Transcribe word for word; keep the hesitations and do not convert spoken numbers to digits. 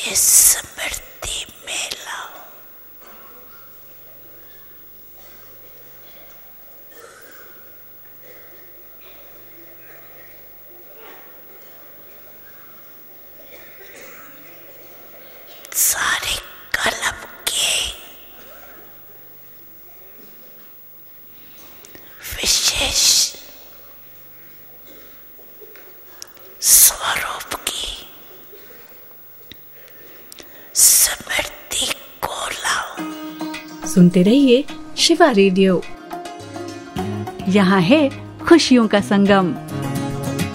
के स्मृति में लाओ। सारे कलम के विशेष स्वरूप की स्मृति को लाओ। सुनते रहिए शिवा रेडियो। यहाँ है खुशियों का संगम।